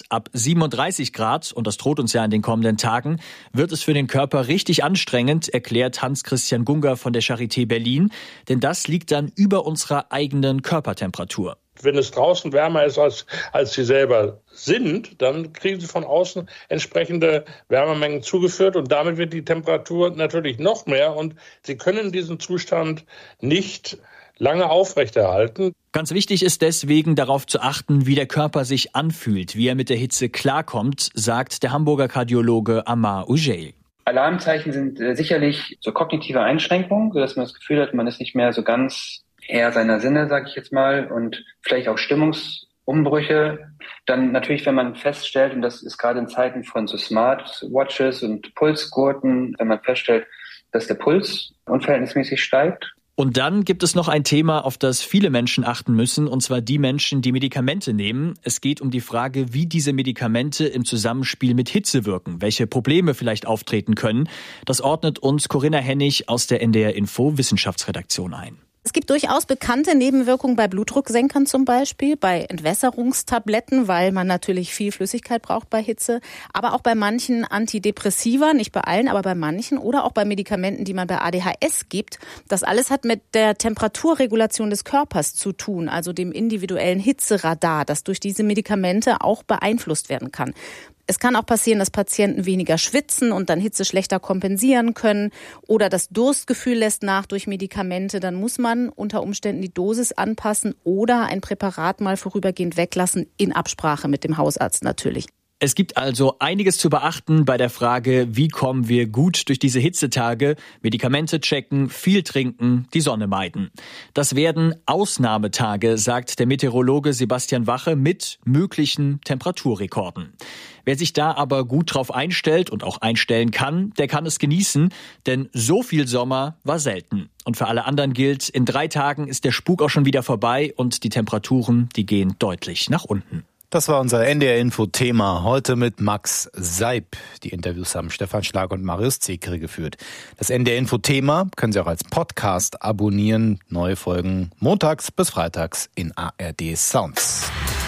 Ab 37 Grad, und das droht uns ja in den kommenden Tagen, wird es für den Körper richtig anstrengend, erklärt Hans-Christian Gunger von der Charité Berlin. Denn das liegt dann über unserer eigenen Körpertemperatur. Wenn es draußen wärmer ist, als sie selber sind, dann kriegen sie von außen entsprechende Wärmemengen zugeführt und damit wird die Temperatur natürlich noch mehr und sie können diesen Zustand nicht lange aufrechterhalten. Ganz wichtig ist deswegen, darauf zu achten, wie der Körper sich anfühlt, wie er mit der Hitze klarkommt, sagt der Hamburger Kardiologe Amar Ujjail. Alarmzeichen sind sicherlich so kognitive Einschränkungen, sodass man das Gefühl hat, man ist nicht mehr so ganz Herr seiner Sinne, sage ich jetzt mal, und vielleicht auch Stimmungsumbrüche. Dann natürlich, wenn man feststellt, und das ist gerade in Zeiten von so Smartwatches und Pulsgurten, wenn man feststellt, dass der Puls unverhältnismäßig steigt. Und dann gibt es noch ein Thema, auf das viele Menschen achten müssen, und zwar die Menschen, die Medikamente nehmen. Es geht um die Frage, wie diese Medikamente im Zusammenspiel mit Hitze wirken, welche Probleme vielleicht auftreten können. Das ordnet uns Corinna Hennig aus der NDR Info Wissenschaftsredaktion ein. Es gibt durchaus bekannte Nebenwirkungen bei Blutdrucksenkern zum Beispiel, bei Entwässerungstabletten, weil man natürlich viel Flüssigkeit braucht bei Hitze, aber auch bei manchen Antidepressiva, nicht bei allen, aber bei manchen, oder auch bei Medikamenten, die man bei ADHS gibt. Das alles hat mit der Temperaturregulation des Körpers zu tun, also dem individuellen Hitzeradar, das durch diese Medikamente auch beeinflusst werden kann. Es kann auch passieren, dass Patienten weniger schwitzen und dann Hitze schlechter kompensieren können oder das Durstgefühl lässt nach durch Medikamente. Dann muss man unter Umständen die Dosis anpassen oder ein Präparat mal vorübergehend weglassen, in Absprache mit dem Hausarzt natürlich. Es gibt also einiges zu beachten bei der Frage, wie kommen wir gut durch diese Hitzetage? Medikamente checken, viel trinken, die Sonne meiden. Das werden Ausnahmetage, sagt der Meteorologe Sebastian Wache, mit möglichen Temperaturrekorden. Wer sich da aber gut drauf einstellt und auch einstellen kann, der kann es genießen, denn so viel Sommer war selten. Und für alle anderen gilt, in 3 Tagen ist der Spuk auch schon wieder vorbei und die Temperaturen, die gehen deutlich nach unten. Das war unser NDR-Info-Thema heute mit Max Seib. Die Interviews haben Stefan Schlag und Marius Zekri geführt. Das NDR-Info-Thema können Sie auch als Podcast abonnieren. Neue Folgen montags bis freitags in ARD Sounds.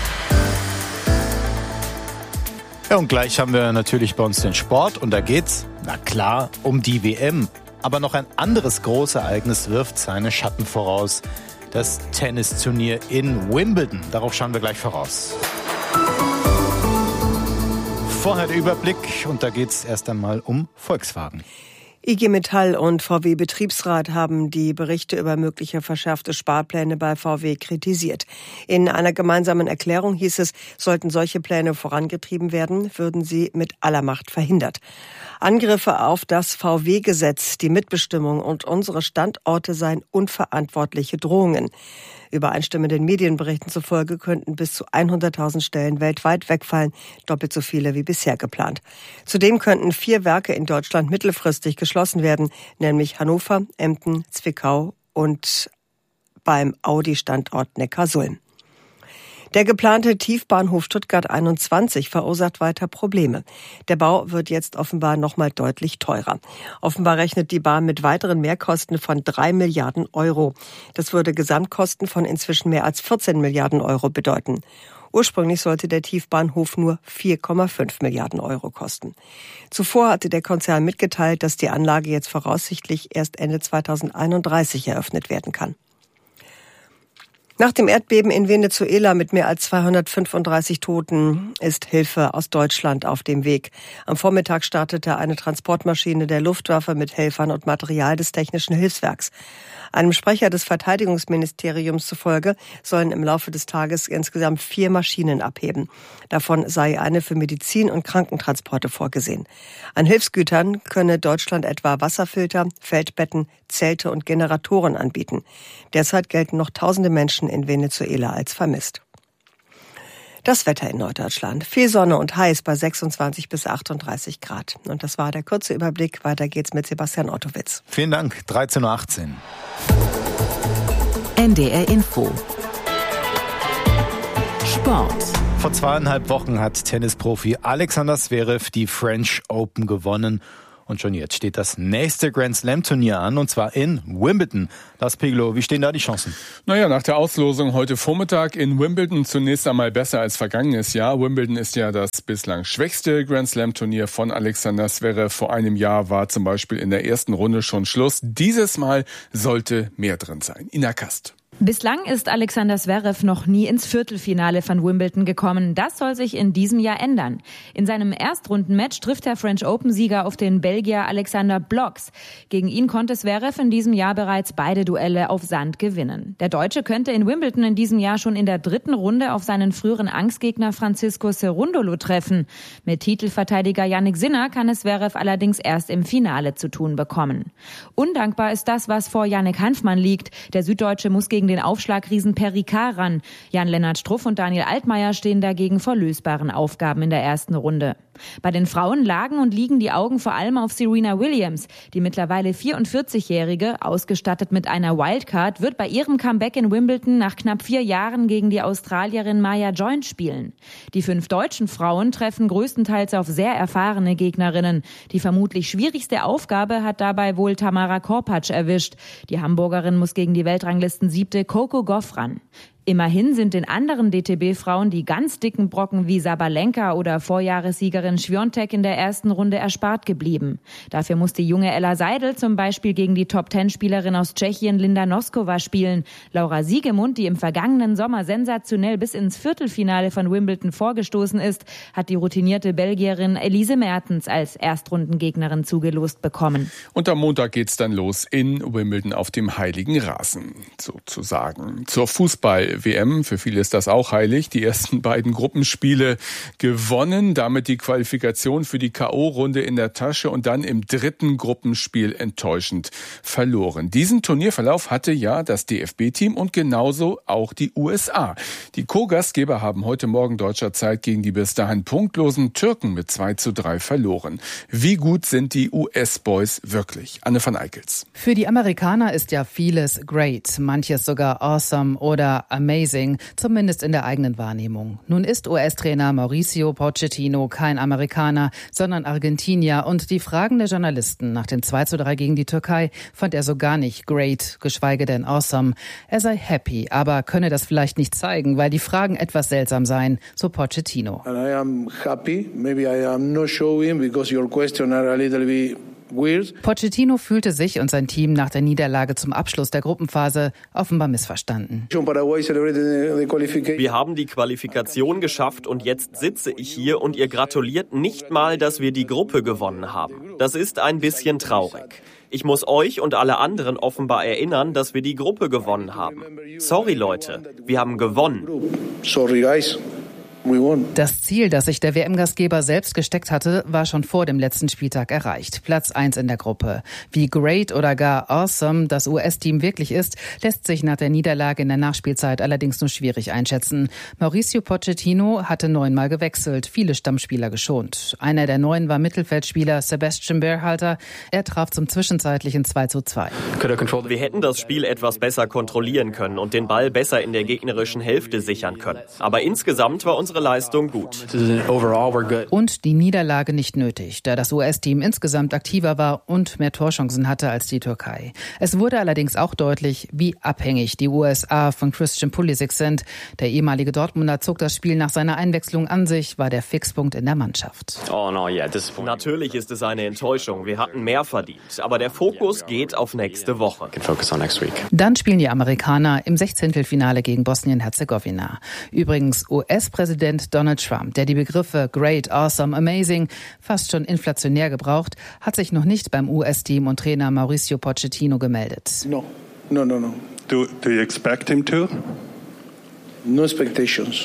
Ja, und gleich haben wir natürlich bei uns den Sport und da geht's, na klar, um die WM. Aber noch ein anderes Großereignis wirft seine Schatten voraus. Das Tennisturnier in Wimbledon. Darauf schauen wir gleich voraus. Vorher der Überblick und da geht's erst einmal um Volkswagen. IG Metall und VW Betriebsrat haben die Berichte über mögliche verschärfte Sparpläne bei VW kritisiert. In einer gemeinsamen Erklärung hieß es, sollten solche Pläne vorangetrieben werden, würden sie mit aller Macht verhindert. Angriffe auf das VW-Gesetz, die Mitbestimmung und unsere Standorte seien unverantwortliche Drohungen. Übereinstimmenden Medienberichten zufolge könnten bis zu 100.000 Stellen weltweit wegfallen, doppelt so viele wie bisher geplant. Zudem könnten 4 Werke in Deutschland mittelfristig geschlossen werden, nämlich Hannover, Emden, Zwickau und beim Audi-Standort Neckarsulm. Der geplante Tiefbahnhof Stuttgart 21 verursacht weiter Probleme. Der Bau wird jetzt offenbar nochmal deutlich teurer. Offenbar rechnet die Bahn mit weiteren Mehrkosten von 3 Milliarden Euro. Das würde Gesamtkosten von inzwischen mehr als 14 Milliarden Euro bedeuten. Ursprünglich sollte der Tiefbahnhof nur 4,5 Milliarden Euro kosten. Zuvor hatte der Konzern mitgeteilt, dass die Anlage jetzt voraussichtlich erst Ende 2031 eröffnet werden kann. Nach dem Erdbeben in Venezuela mit mehr als 235 Toten ist Hilfe aus Deutschland auf dem Weg. Am Vormittag startete eine Transportmaschine der Luftwaffe mit Helfern und Material des Technischen Hilfswerks. Einem Sprecher des Verteidigungsministeriums zufolge sollen im Laufe des Tages insgesamt 4 Maschinen abheben. Davon sei eine für Medizin- und Krankentransporte vorgesehen. An Hilfsgütern könne Deutschland etwa Wasserfilter, Feldbetten, Zelte und Generatoren anbieten. Derzeit gelten noch tausende Menschen in Venezuela als vermisst. Das Wetter in Norddeutschland. Viel Sonne und heiß bei 26 bis 38 Grad. Und das war der kurze Überblick. Weiter geht's mit Sebastian Ottowitz. Vielen Dank. 13.18 Uhr. NDR Info. Sport. Vor 2,5 Wochen hat Tennisprofi Alexander Zverev die French Open gewonnen Und schon jetzt steht das nächste Grand Slam Turnier an, und zwar in Wimbledon. Lars Peglow, wie stehen da die Chancen? Naja, nach der Auslosung heute Vormittag in Wimbledon zunächst einmal besser als vergangenes Jahr. Wimbledon ist ja das bislang schwächste Grand Slam Turnier von Alexander Zverev. Vor einem Jahr war zum Beispiel in der ersten Runde schon Schluss. Dieses Mal sollte mehr drin sein. Ina Kast. Bislang ist Alexander Zverev noch nie ins Viertelfinale von Wimbledon gekommen. Das soll sich in diesem Jahr ändern. In seinem Erstrundenmatch trifft der French Open-Sieger auf den Belgier Alexander Blocks. Gegen ihn konnte Zverev in diesem Jahr bereits beide Duelle auf Sand gewinnen. Der Deutsche könnte in Wimbledon in diesem Jahr schon in der dritten Runde auf seinen früheren Angstgegner Francisco Cerundolo treffen. Mit Titelverteidiger Jannik Sinner kann es Zverev allerdings erst im Finale zu tun bekommen. Undankbar ist das, was vor Jannik Hanfmann liegt. Der Süddeutsche muss gegen den Aufschlagriesen Per Ricard ran. Jan-Lennart Struff und Daniel Altmaier stehen dagegen vor lösbaren Aufgaben in der ersten Runde. Bei den Frauen lagen und liegen die Augen vor allem auf Serena Williams. Die mittlerweile 44-Jährige, ausgestattet mit einer Wildcard, wird bei ihrem Comeback in Wimbledon nach knapp 4 Jahren gegen die Australierin Maya Joint spielen. Die 5 deutschen Frauen treffen größtenteils auf sehr erfahrene Gegnerinnen. Die vermutlich schwierigste Aufgabe hat dabei wohl Tamara Korpatsch erwischt. Die Hamburgerin muss gegen die Weltranglisten-7. Coco Gauff ran. Immerhin sind den anderen DTB-Frauen die ganz dicken Brocken wie Sabalenka oder Vorjahressiegerin Świątek in der ersten Runde erspart geblieben. Dafür muss die junge Ella Seidel zum Beispiel gegen die Top-10-Spielerin aus Tschechien Linda Noskova spielen. Laura Siegemund, die im vergangenen Sommer sensationell bis ins Viertelfinale von Wimbledon vorgestoßen ist, hat die routinierte Belgierin Elise Mertens als Erstrundengegnerin zugelost bekommen. Und am Montag geht's dann los in Wimbledon auf dem heiligen Rasen, sozusagen. Zur Fußball-WM, für viele ist das auch heilig, die ersten beiden Gruppenspiele gewonnen, damit die Qualifikation für die K.O.-Runde in der Tasche und dann im dritten Gruppenspiel enttäuschend verloren. Diesen Turnierverlauf hatte ja das DFB-Team und genauso auch die USA. Die Co-Gastgeber haben heute Morgen deutscher Zeit gegen die bis dahin punktlosen Türken mit 2:3 verloren. Wie gut sind die US-Boys wirklich? Anne van Eickels. Für die Amerikaner ist ja vieles great, manches sogar awesome oder amazing, zumindest in der eigenen Wahrnehmung. Nun ist US-Trainer Mauricio Pochettino kein Amerikaner, sondern Argentinier, und die Fragen der Journalisten nach dem 2:3 gegen die Türkei fand er so gar nicht great, geschweige denn awesome. Er sei happy, aber könne das vielleicht nicht zeigen, weil die Fragen etwas seltsam seien, so Pochettino. And I am happy, maybe I am not showing because your questions are a little bit weird. Pochettino fühlte sich und sein Team nach der Niederlage zum Abschluss der Gruppenphase offenbar missverstanden. Wir haben die Qualifikation geschafft und jetzt sitze ich hier und ihr gratuliert nicht mal, dass wir die Gruppe gewonnen haben. Das ist ein bisschen traurig. Ich muss euch und alle anderen offenbar erinnern, dass wir die Gruppe gewonnen haben. Sorry Leute, wir haben gewonnen. Sorry guys. Das Ziel, das sich der WM-Gastgeber selbst gesteckt hatte, war schon vor dem letzten Spieltag erreicht. Platz 1 in der Gruppe. Wie great oder gar awesome das US-Team wirklich ist, lässt sich nach der Niederlage in der Nachspielzeit allerdings nur schwierig einschätzen. Mauricio Pochettino hatte 9-mal gewechselt, viele Stammspieler geschont. Einer der 9 war Mittelfeldspieler Sebastian Berhalter. Er traf zum zwischenzeitlichen 2:2. Wir hätten das Spiel etwas besser kontrollieren können und den Ball besser in der gegnerischen Hälfte sichern können. Aber insgesamt war unsere Leistung gut. Und die Niederlage nicht nötig, da das US-Team insgesamt aktiver war und mehr Torchancen hatte als die Türkei. Es wurde allerdings auch deutlich, wie abhängig die USA von Christian Pulisic sind. Der ehemalige Dortmunder zog das Spiel nach seiner Einwechslung an sich, war der Fixpunkt in der Mannschaft. Natürlich ist es eine Enttäuschung. Wir hatten mehr verdient. Aber der Fokus geht auf nächste Woche. Dann spielen die Amerikaner im 16. gegen Bosnien-Herzegowina. Übrigens US-Präsident Donald Trump, der die Begriffe great, awesome, amazing fast schon inflationär gebraucht, hat sich noch nicht beim US-Team und Trainer Mauricio Pochettino gemeldet. No. Do you expect him to? No expectations.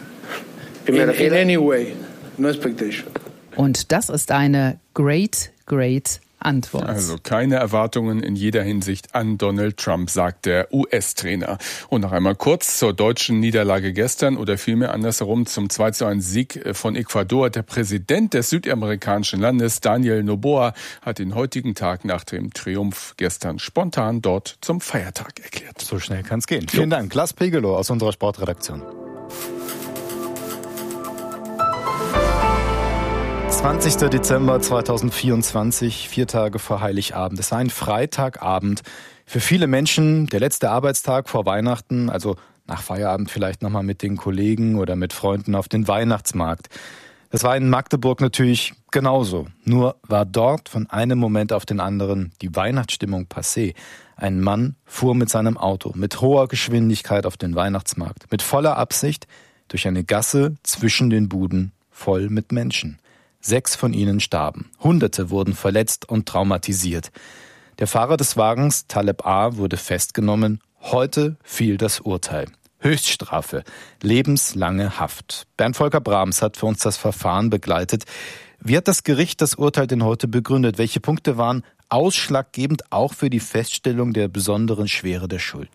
In any way, no expectation. Und das ist eine great Antwort. Also keine Erwartungen in jeder Hinsicht an Donald Trump, sagt der US-Trainer. Und noch einmal kurz zur deutschen Niederlage gestern oder vielmehr andersherum zum 2:1 Sieg von Ecuador. Der Präsident des südamerikanischen Landes, Daniel Noboa, hat den heutigen Tag nach dem Triumph gestern spontan dort zum Feiertag erklärt. So schnell kann's gehen. Vielen Dank. Lars Peglow aus unserer Sportredaktion. 20. Dezember 2024, 4 Tage vor Heiligabend. Es war ein Freitagabend. Für viele Menschen der letzte Arbeitstag vor Weihnachten, also nach Feierabend vielleicht nochmal mit den Kollegen oder mit Freunden auf den Weihnachtsmarkt. Das war in Magdeburg natürlich genauso. Nur war dort von einem Moment auf den anderen die Weihnachtsstimmung passé. Ein Mann fuhr mit seinem Auto mit hoher Geschwindigkeit auf den Weihnachtsmarkt, mit voller Absicht durch eine Gasse zwischen den Buden voll mit Menschen. 6 von ihnen starben. Hunderte wurden verletzt und traumatisiert. Der Fahrer des Wagens, Taleb A., wurde festgenommen. Heute fiel das Urteil. Höchststrafe, lebenslange Haft. Bernd Volker Brahms hat für uns das Verfahren begleitet. Wie hat das Gericht das Urteil denn heute begründet? Welche Punkte waren ausschlaggebend auch für die Feststellung der besonderen Schwere der Schuld?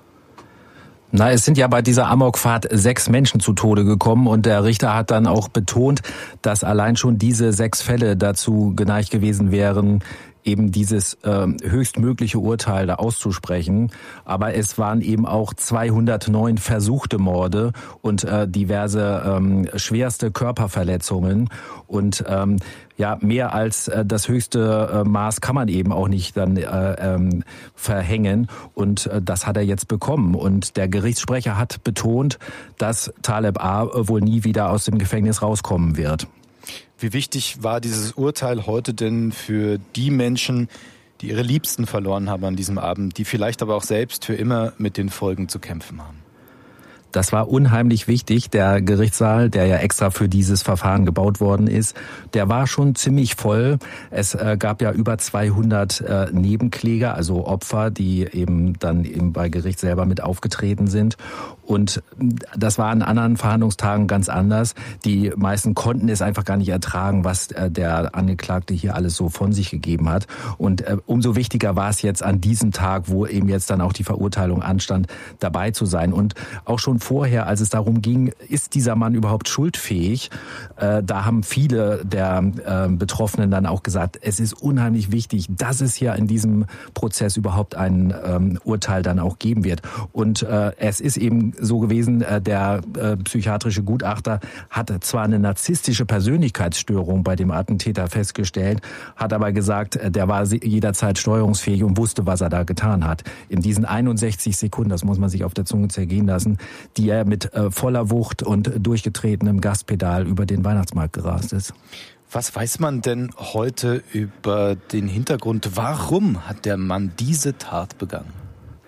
Na, es sind ja bei dieser Amokfahrt 6 Menschen zu Tode gekommen und der Richter hat dann auch betont, dass allein schon diese 6 Fälle dazu geneigt gewesen wären, eben dieses höchstmögliche Urteil da auszusprechen. Aber es waren eben auch 209 versuchte Morde und diverse schwerste Körperverletzungen. Und ja, mehr als das höchste Maß kann man eben auch nicht dann verhängen. Und das hat er jetzt bekommen. Und der Gerichtssprecher hat betont, dass Taleb A. wohl nie wieder aus dem Gefängnis rauskommen wird. Wie wichtig war dieses Urteil heute denn für die Menschen, die ihre Liebsten verloren haben an diesem Abend, die vielleicht aber auch selbst für immer mit den Folgen zu kämpfen haben? Das war unheimlich wichtig. Der Gerichtssaal, der ja extra für dieses Verfahren gebaut worden ist, der war schon ziemlich voll. Es gab ja über 200 Nebenkläger, also Opfer, die eben dann eben bei Gericht selber mit aufgetreten sind. Und das war an anderen Verhandlungstagen ganz anders. Die meisten konnten es einfach gar nicht ertragen, was der Angeklagte hier alles so von sich gegeben hat. Und umso wichtiger war es jetzt an diesem Tag, wo eben jetzt dann auch die Verurteilung anstand, dabei zu sein. Und auch schon vorher, als es darum ging, ist dieser Mann überhaupt schuldfähig, da haben viele der Betroffenen dann auch gesagt, es ist unheimlich wichtig, dass es hier in diesem Prozess überhaupt ein Urteil dann auch geben wird. Und es ist eben so gewesen, der psychiatrische Gutachter hat zwar eine narzisstische Persönlichkeitsstörung bei dem Attentäter festgestellt, hat aber gesagt, der war jederzeit steuerungsfähig und wusste, was er da getan hat. In diesen 61 Sekunden, das muss man sich auf der Zunge zergehen lassen, die er mit voller Wucht und durchgetretenem Gaspedal über den Weihnachtsmarkt gerast ist. Was weiß man denn heute über den Hintergrund? Warum hat der Mann diese Tat begangen?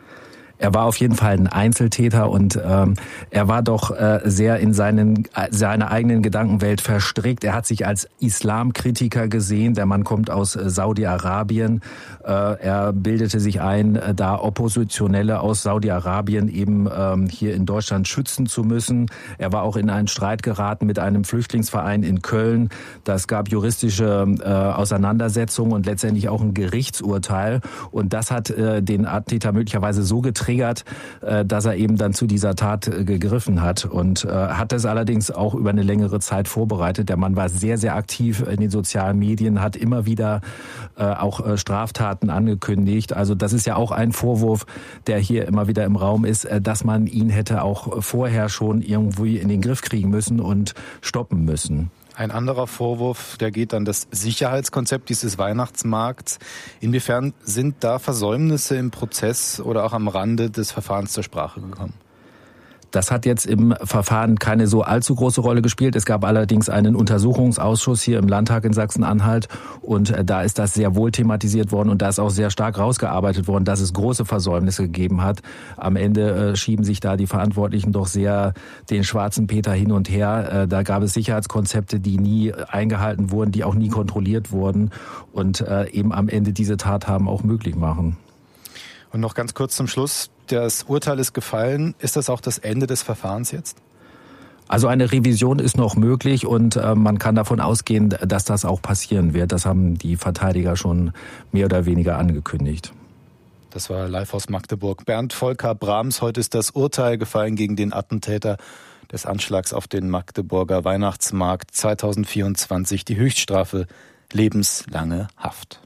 Er war auf jeden Fall ein Einzeltäter und er war doch sehr in seine eigenen Gedankenwelt verstrickt. Er hat sich als Islamkritiker gesehen. Der Mann kommt aus Saudi-Arabien. Er bildete sich ein, da Oppositionelle aus Saudi-Arabien eben hier in Deutschland schützen zu müssen. Er war auch in einen Streit geraten mit einem Flüchtlingsverein in Köln. Das gab juristische Auseinandersetzungen und letztendlich auch ein Gerichtsurteil. Und das hat den Attentäter möglicherweise so getriggert, dass er eben dann zu dieser Tat gegriffen hat und hat es allerdings auch über eine längere Zeit vorbereitet. Der Mann war sehr, sehr aktiv in den sozialen Medien, hat immer wieder auch Straftaten angekündigt. Also das ist ja auch ein Vorwurf, der hier immer wieder im Raum ist, dass man ihn hätte auch vorher schon irgendwie in den Griff kriegen müssen und stoppen müssen. Ein anderer Vorwurf, der geht an das Sicherheitskonzept dieses Weihnachtsmarkts. Inwiefern sind da Versäumnisse im Prozess oder auch am Rande des Verfahrens zur Sprache gekommen? Das hat jetzt im Verfahren keine so allzu große Rolle gespielt. Es gab allerdings einen Untersuchungsausschuss hier im Landtag in Sachsen-Anhalt und da ist das sehr wohl thematisiert worden und da ist auch sehr stark rausgearbeitet worden, dass es große Versäumnisse gegeben hat. Am Ende schieben sich da die Verantwortlichen doch sehr den schwarzen Peter hin und her. Da gab es Sicherheitskonzepte, die nie eingehalten wurden, die auch nie kontrolliert wurden und eben am Ende diese Tat haben auch möglich machen. Und noch ganz kurz zum Schluss. Das Urteil ist gefallen. Ist das auch das Ende des Verfahrens jetzt? Also eine Revision ist noch möglich und man kann davon ausgehen, dass das auch passieren wird. Das haben die Verteidiger schon mehr oder weniger angekündigt. Das war live aus Magdeburg. Bernd Volker Brahms. Heute ist das Urteil gefallen gegen den Attentäter des Anschlags auf den Magdeburger Weihnachtsmarkt 2024. Die Höchststrafe lebenslange Haft.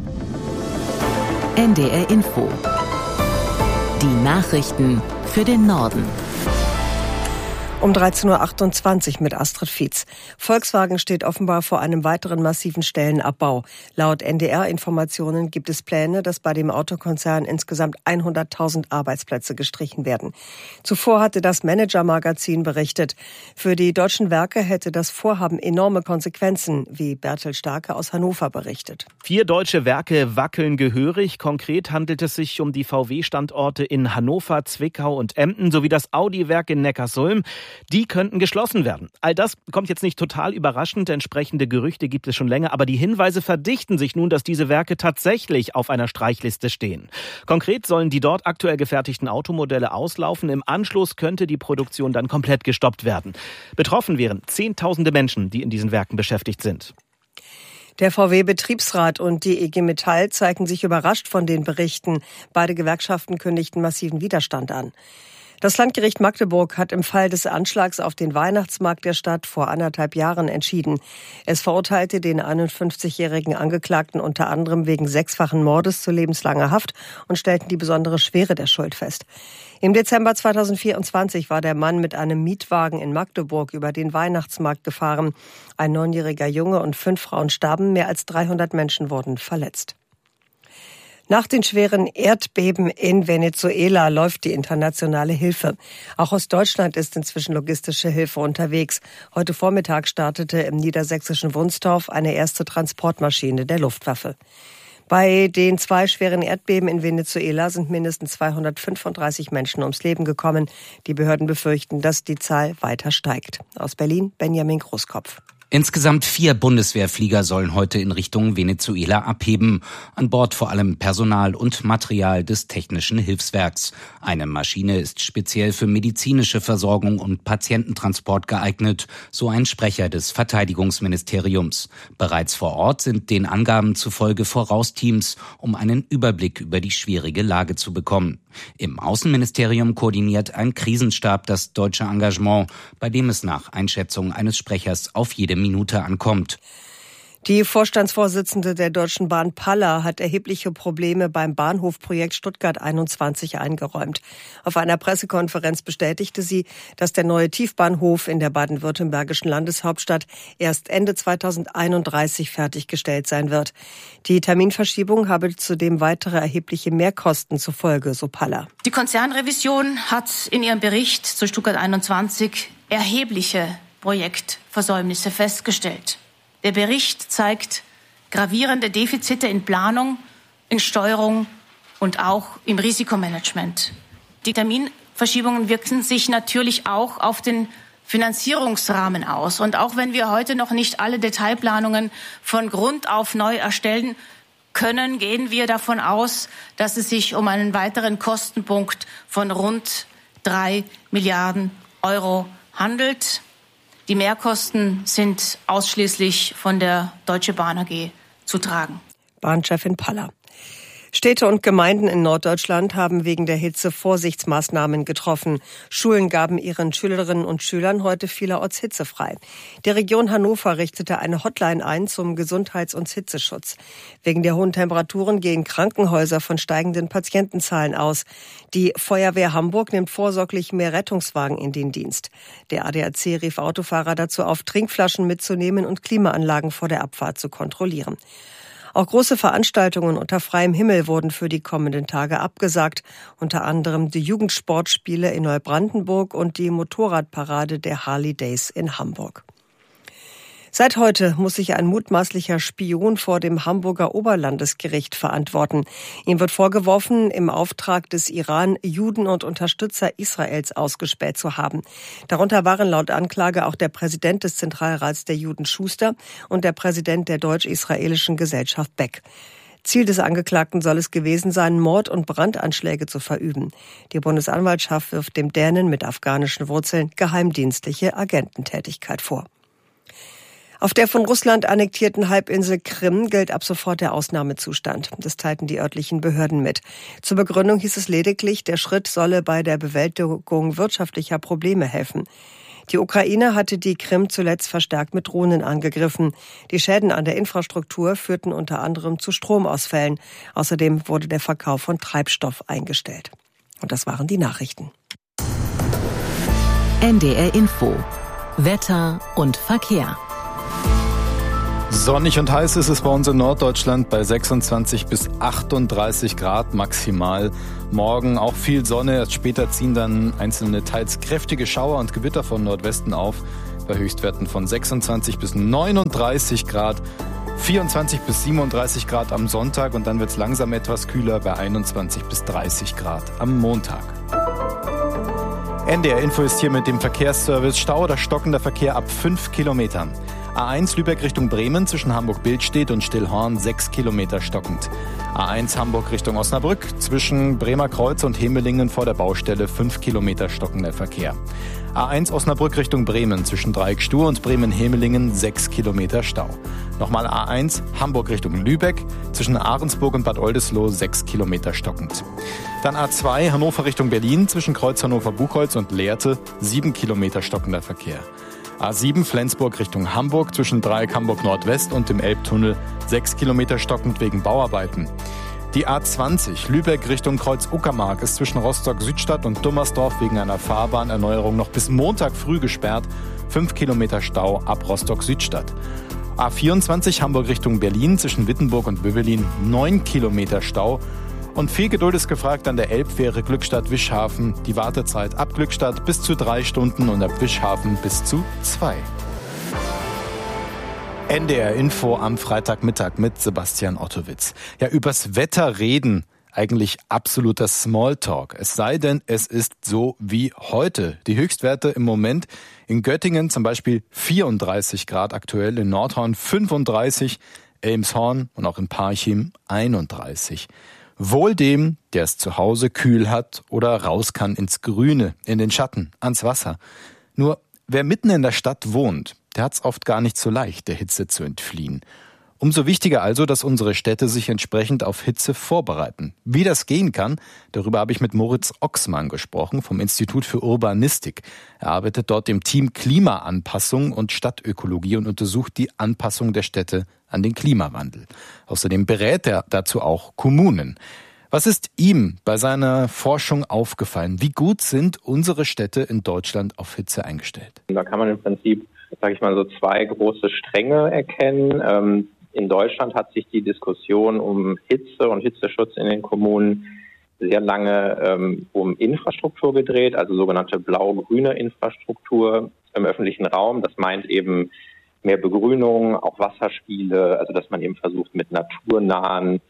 NDR Info. Die Nachrichten für den Norden. Um 13.28 Uhr mit Astrid Fietz. Volkswagen steht offenbar vor einem weiteren massiven Stellenabbau. Laut NDR-Informationen gibt es Pläne, dass bei dem Autokonzern insgesamt 100.000 Arbeitsplätze gestrichen werden. Zuvor hatte das Manager-Magazin berichtet, für die deutschen Werke hätte das Vorhaben enorme Konsequenzen, wie Bertel Starke aus Hannover berichtet. 4 deutsche Werke wackeln gehörig. Konkret handelt es sich um die VW-Standorte in Hannover, Zwickau und Emden sowie das Audi-Werk in Neckarsulm. Die könnten geschlossen werden. All das kommt jetzt nicht total überraschend. Entsprechende Gerüchte gibt es schon länger. Aber die Hinweise verdichten sich nun, dass diese Werke tatsächlich auf einer Streichliste stehen. Konkret sollen die dort aktuell gefertigten Automodelle auslaufen. Im Anschluss könnte die Produktion dann komplett gestoppt werden. Betroffen wären Zehntausende Menschen, die in diesen Werken beschäftigt sind. Der VW-Betriebsrat und die IG Metall zeigten sich überrascht von den Berichten. Beide Gewerkschaften kündigten massiven Widerstand an. Das Landgericht Magdeburg hat im Fall des Anschlags auf den Weihnachtsmarkt der Stadt vor 1,5 Jahren entschieden. Es verurteilte den 51-jährigen Angeklagten unter anderem wegen 6-fachen Mordes zu lebenslanger Haft und stellten die besondere Schwere der Schuld fest. Im Dezember 2024 war der Mann mit einem Mietwagen in Magdeburg über den Weihnachtsmarkt gefahren. Ein 9-jähriger Junge und 5 Frauen starben, mehr als 300 Menschen wurden verletzt. Nach den schweren Erdbeben in Venezuela läuft die internationale Hilfe. Auch aus Deutschland ist inzwischen logistische Hilfe unterwegs. Heute Vormittag startete im niedersächsischen Wunstorf eine erste Transportmaschine der Luftwaffe. Bei den 2 schweren Erdbeben in Venezuela sind mindestens 235 Menschen ums Leben gekommen. Die Behörden befürchten, dass die Zahl weiter steigt. Aus Berlin, Benjamin Großkopf. Insgesamt 4 Bundeswehrflieger sollen heute in Richtung Venezuela abheben. An Bord vor allem Personal und Material des Technischen Hilfswerks. Eine Maschine ist speziell für medizinische Versorgung und Patiententransport geeignet, so ein Sprecher des Verteidigungsministeriums. Bereits vor Ort sind den Angaben zufolge Vorausteams, um einen Überblick über die schwierige Lage zu bekommen. Im Außenministerium koordiniert ein Krisenstab das deutsche Engagement, bei dem es nach Einschätzung eines Sprechers auf jede Minute ankommt. Die Vorstandsvorsitzende der Deutschen Bahn Palla hat erhebliche Probleme beim Bahnhofprojekt Stuttgart 21 eingeräumt. Auf einer Pressekonferenz bestätigte sie, dass der neue Tiefbahnhof in der baden-württembergischen Landeshauptstadt erst Ende 2031 fertiggestellt sein wird. Die Terminverschiebung habe zudem weitere erhebliche Mehrkosten zur Folge, so Palla. Die Konzernrevision hat in ihrem Bericht zu Stuttgart 21 erhebliche Projektversäumnisse festgestellt. Der Bericht zeigt gravierende Defizite in Planung, in Steuerung und auch im Risikomanagement. Die Terminverschiebungen wirken sich natürlich auch auf den Finanzierungsrahmen aus. Und auch wenn wir heute noch nicht alle Detailplanungen von Grund auf neu erstellen können, gehen wir davon aus, dass es sich um einen weiteren Kostenpunkt von rund 3 Milliarden Euro handelt. Die Mehrkosten sind ausschließlich von der Deutsche Bahn AG zu tragen. Bahnchefin Palla. Städte und Gemeinden in Norddeutschland haben wegen der Hitze Vorsichtsmaßnahmen getroffen. Schulen gaben ihren Schülerinnen und Schülern heute vielerorts hitzefrei. Die Region Hannover richtete eine Hotline ein zum Gesundheits- und Hitzeschutz. Wegen der hohen Temperaturen gehen Krankenhäuser von steigenden Patientenzahlen aus. Die Feuerwehr Hamburg nimmt vorsorglich mehr Rettungswagen in den Dienst. Der ADAC rief Autofahrer dazu auf, Trinkflaschen mitzunehmen und Klimaanlagen vor der Abfahrt zu kontrollieren. Auch große Veranstaltungen unter freiem Himmel wurden für die kommenden Tage abgesagt, unter anderem die Jugendsportspiele in Neubrandenburg und die Motorradparade der Harley Days in Hamburg. Seit heute muss sich ein mutmaßlicher Spion vor dem Hamburger Oberlandesgericht verantworten. Ihm wird vorgeworfen, im Auftrag des Iran Juden und Unterstützer Israels ausgespäht zu haben. Darunter waren laut Anklage auch der Präsident des Zentralrats der Juden Schuster und der Präsident der deutsch-israelischen Gesellschaft Beck. Ziel des Angeklagten soll es gewesen sein, Mord- und Brandanschläge zu verüben. Die Bundesanwaltschaft wirft dem Dänen mit afghanischen Wurzeln geheimdienstliche Agententätigkeit vor. Auf der von Russland annektierten Halbinsel Krim gilt ab sofort der Ausnahmezustand. Das teilten die örtlichen Behörden mit. Zur Begründung hieß es lediglich, der Schritt solle bei der Bewältigung wirtschaftlicher Probleme helfen. Die Ukraine hatte die Krim zuletzt verstärkt mit Drohnen angegriffen. Die Schäden an der Infrastruktur führten unter anderem zu Stromausfällen. Außerdem wurde der Verkauf von Treibstoff eingestellt. Und das waren die Nachrichten. NDR Info. Wetter und Verkehr. Sonnig und heiß ist es bei uns in Norddeutschland bei 26 bis 38 Grad maximal. Morgen auch viel Sonne, erst später ziehen dann einzelne teils kräftige Schauer und Gewitter von Nordwesten auf. Bei Höchstwerten von 26 bis 39 Grad, 24 bis 37 Grad am Sonntag und dann wird es langsam etwas kühler bei 21 bis 30 Grad am Montag. NDR Info ist hier mit dem Verkehrsservice. Stau oder stockender Verkehr ab 5 Kilometern. A1 Lübeck Richtung Bremen zwischen Hamburg-Bildstedt und Stillhorn 6 Kilometer stockend. A1 Hamburg Richtung Osnabrück zwischen Bremer Kreuz und Hemelingen vor der Baustelle 5 Kilometer stockender Verkehr. A1 Osnabrück Richtung Bremen zwischen Dreieckstuhr und Bremen-Hemelingen 6 Kilometer Stau. Nochmal A1 Hamburg Richtung Lübeck zwischen Ahrensburg und Bad Oldesloe 6 Kilometer stockend. Dann A2 Hannover Richtung Berlin zwischen Kreuz Hannover-Buchholz und Lehrte 7 Kilometer stockender Verkehr. A7 Flensburg Richtung Hamburg zwischen Dreieck Hamburg Nordwest und dem Elbtunnel 6 Kilometer stockend wegen Bauarbeiten. Die A20 Lübeck Richtung Kreuz Uckermark ist zwischen Rostock Südstadt und Dummersdorf wegen einer Fahrbahnerneuerung noch bis Montag früh gesperrt. 5 Kilometer Stau ab Rostock Südstadt. A24 Hamburg Richtung Berlin zwischen Wittenburg und Bövelin 9 Kilometer Stau. Und viel Geduld ist gefragt an der Elbfähre Glückstadt-Wischhafen. Die Wartezeit ab Glückstadt bis zu 3 Stunden und ab Wischhafen bis zu 2. NDR Info am Freitagmittag mit Sebastian Ottowitz. Ja, übers Wetter reden, eigentlich absoluter Smalltalk. Es sei denn, es ist so wie heute. Die Höchstwerte im Moment in Göttingen zum Beispiel 34 Grad aktuell, in Nordhorn 35, Elmshorn und auch in Parchim 31. Wohl dem, der es zu Hause kühl hat oder raus kann ins Grüne, in den Schatten, ans Wasser. Nur wer mitten in der Stadt wohnt, der hat's oft gar nicht so leicht, der Hitze zu entfliehen. Umso wichtiger also, dass unsere Städte sich entsprechend auf Hitze vorbereiten. Wie das gehen kann, darüber habe ich mit Moritz Oxmann gesprochen vom Institut für Urbanistik. Er arbeitet dort im Team Klimaanpassung und Stadtökologie und untersucht die Anpassung der Städte an den Klimawandel. Außerdem berät er dazu auch Kommunen. Was ist ihm bei seiner Forschung aufgefallen? Wie gut sind unsere Städte in Deutschland auf Hitze eingestellt? Da kann man im Prinzip, sage ich mal, so 2 große Stränge erkennen. In Deutschland hat sich die Diskussion um Hitze und Hitzeschutz in den Kommunen sehr lange um Infrastruktur gedreht, also sogenannte blau-grüne Infrastruktur im öffentlichen Raum. Das meint eben mehr Begrünung, auch Wasserspiele, also dass man eben versucht, mit naturnahen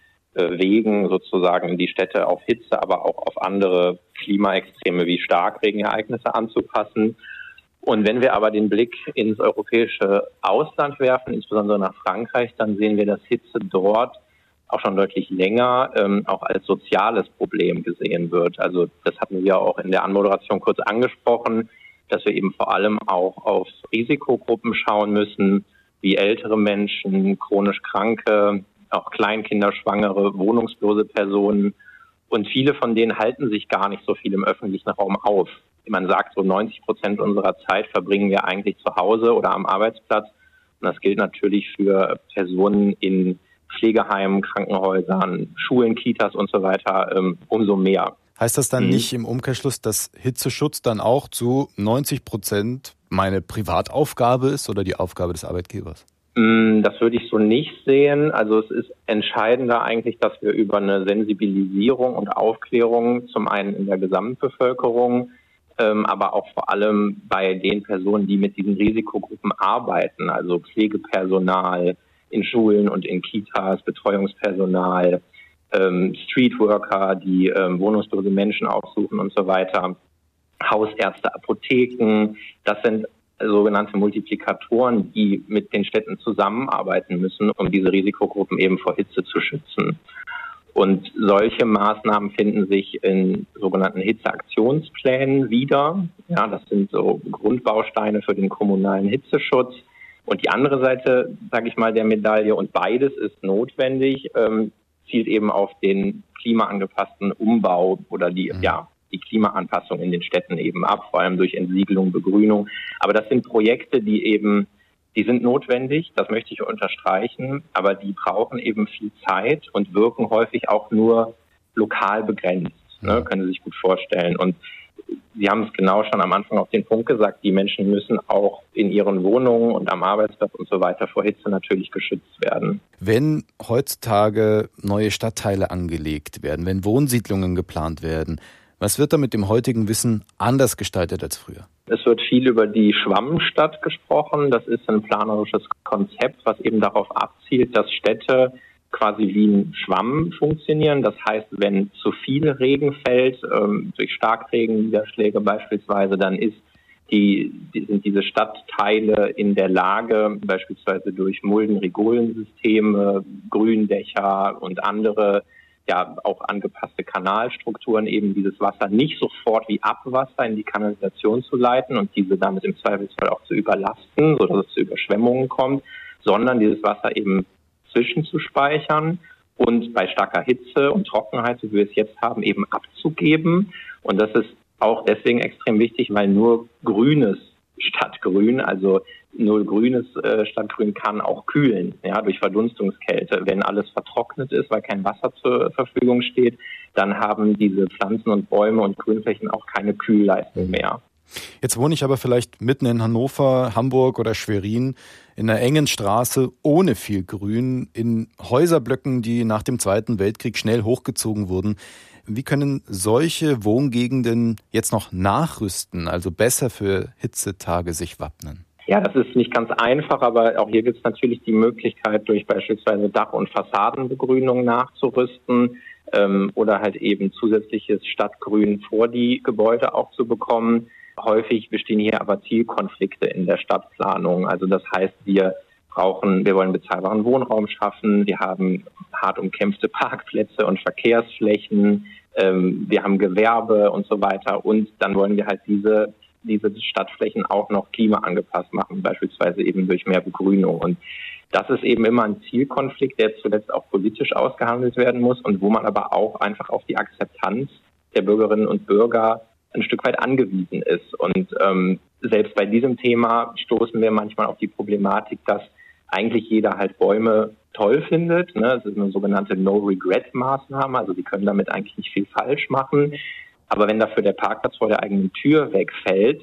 Wegen sozusagen die Städte auf Hitze, aber auch auf andere Klimaextreme wie Starkregenereignisse anzupassen. Und wenn wir aber den Blick ins europäische Ausland werfen, insbesondere nach Frankreich, dann sehen wir, dass Hitze dort auch schon deutlich länger auch als soziales Problem gesehen wird. Also das hatten wir auch in der Anmoderation kurz angesprochen, dass wir eben vor allem auch auf Risikogruppen schauen müssen, wie ältere Menschen, chronisch Kranke, auch Kleinkinder, Schwangere, wohnungslose Personen. Und viele von denen halten sich gar nicht so viel im öffentlichen Raum auf. Man sagt, so 90% unserer Zeit verbringen wir eigentlich zu Hause oder am Arbeitsplatz. Und das gilt natürlich für Personen in Pflegeheimen, Krankenhäusern, Schulen, Kitas und so weiter umso mehr. Heißt das dann nicht im Umkehrschluss, dass Hitzeschutz dann auch zu 90% meine Privataufgabe ist oder die Aufgabe des Arbeitgebers? Das würde ich so nicht sehen. Also es ist entscheidender eigentlich, dass wir über eine Sensibilisierung und Aufklärung zum einen in der Gesamtbevölkerung, aber auch vor allem bei den Personen, die mit diesen Risikogruppen arbeiten, also Pflegepersonal in Schulen und in Kitas, Betreuungspersonal, Streetworker, die wohnungslose Menschen aufsuchen und so weiter, Hausärzte, Apotheken, das sind sogenannte Multiplikatoren, die mit den Städten zusammenarbeiten müssen, um diese Risikogruppen eben vor Hitze zu schützen. Und solche Maßnahmen finden sich in sogenannten Hitzeaktionsplänen wieder. Ja, das sind so Grundbausteine für den kommunalen Hitzeschutz. Und die andere Seite, sage ich mal, der Medaille, und beides ist notwendig, zielt eben auf den klimaangepassten Umbau oder die Klimaanpassung in den Städten eben ab, vor allem durch Entsiegelung, Begrünung. Aber das sind Projekte, die sind notwendig, das möchte ich unterstreichen, aber die brauchen eben viel Zeit und wirken häufig auch nur lokal begrenzt, können Sie sich gut vorstellen. Und Sie haben es genau schon am Anfang auf den Punkt gesagt, die Menschen müssen auch in ihren Wohnungen und am Arbeitsplatz und so weiter vor Hitze natürlich geschützt werden. Wenn heutzutage neue Stadtteile angelegt werden, wenn Wohnsiedlungen geplant werden, was wird da mit dem heutigen Wissen anders gestaltet als früher? Es wird viel über die Schwammstadt gesprochen. Das ist ein planerisches Konzept, was eben darauf abzielt, dass Städte quasi wie ein Schwamm funktionieren. Das heißt, wenn zu viel Regen fällt, durch Starkregenniederschläge beispielsweise, dann sind diese Stadtteile in der Lage, beispielsweise durch Mulden-Rigolensysteme, Gründächer und andere auch angepasste Kanalstrukturen, eben dieses Wasser nicht sofort wie Abwasser in die Kanalisation zu leiten und diese damit im Zweifelsfall auch zu überlasten, sodass es zu Überschwemmungen kommt, sondern dieses Wasser eben zwischenzuspeichern und bei starker Hitze und Trockenheit, so wie wir es jetzt haben, eben abzugeben. Und das ist auch deswegen extrem wichtig, weil nur Grünes statt Grün, also nur Grünes statt Grün kann auch kühlen, durch Verdunstungskälte. Wenn alles vertrocknet ist, weil kein Wasser zur Verfügung steht, dann haben diese Pflanzen und Bäume und Grünflächen auch keine Kühlleistung mehr. Jetzt wohne ich aber vielleicht mitten in Hannover, Hamburg oder Schwerin in einer engen Straße ohne viel Grün, in Häuserblöcken, die nach dem Zweiten Weltkrieg schnell hochgezogen wurden. Wie können solche Wohngegenden jetzt noch nachrüsten, also besser für Hitzetage sich wappnen? Ja, das ist nicht ganz einfach, aber auch hier gibt es natürlich die Möglichkeit, durch beispielsweise Dach- und Fassadenbegrünung nachzurüsten oder halt eben zusätzliches Stadtgrün vor die Gebäude auch zu bekommen. Häufig bestehen hier aber Zielkonflikte in der Stadtplanung. Also das heißt, wir wollen bezahlbaren Wohnraum schaffen, wir haben hart umkämpfte Parkplätze und Verkehrsflächen, wir haben Gewerbe und so weiter und dann wollen wir halt diese Stadtflächen auch noch klimaangepasst machen, beispielsweise eben durch mehr Begrünung. Und das ist eben immer ein Zielkonflikt, der zuletzt auch politisch ausgehandelt werden muss und wo man aber auch einfach auf die Akzeptanz der Bürgerinnen und Bürger ein Stück weit angewiesen ist. Und selbst bei diesem Thema stoßen wir manchmal auf die Problematik, dass eigentlich jeder halt Bäume toll findet. Es ist eine sogenannte No-Regret-Maßnahme, also sie können damit eigentlich nicht viel falsch machen. Aber wenn dafür der Parkplatz vor der eigenen Tür wegfällt,